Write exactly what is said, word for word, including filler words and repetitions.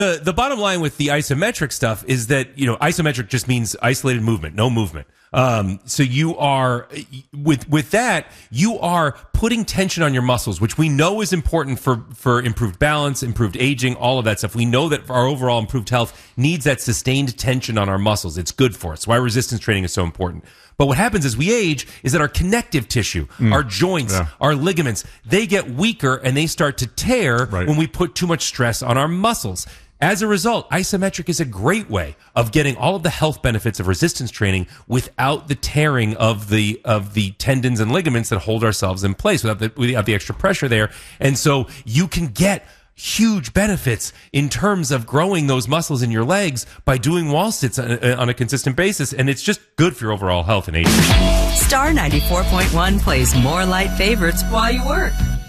The, the bottom line with the isometric stuff is that, you know, isometric just means isolated movement, no movement. Um, so you are, with, with that, you are putting tension on your muscles, which we know is important for, for improved balance, improved aging, all of that stuff. We know that our overall improved health needs that sustained tension on our muscles. It's good for us. Why resistance training is so important. But what happens as we age is that our connective tissue, mm. our joints, yeah. our ligaments, they get weaker and they start to tear right. when we put too much stress on our muscles. As a result, isometric is a great way of getting all of the health benefits of resistance training without the tearing of the of the tendons and ligaments that hold ourselves in place, without the, without the extra pressure there. And so you can get huge benefits in terms of growing those muscles in your legs by doing wall sits on a, on a consistent basis. And it's just good for your overall health and aging. Star ninety-four point one plays more light favorites while you work.